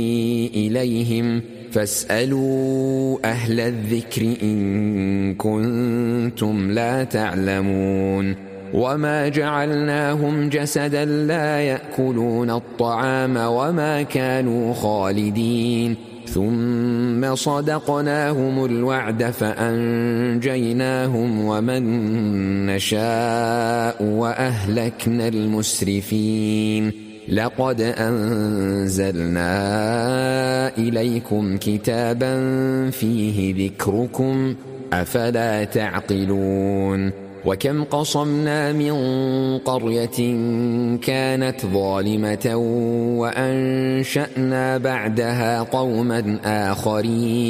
إليهم فاسألوا أهل الذكر إن كنتم لا تعلمون وما جعلناهم جسدا لا يأكلون الطعام وما كانوا خالدين ثم صدقناهم الوعد فأنجيناهم ومن نشاء وأهلكنا المسرفين لقد أنزلنا إليكم كتابا فيه ذكركم أفلا تعقلون وكم قصمنا من قرية كانت ظالمة وأنشأنا بعدها قوما آخرين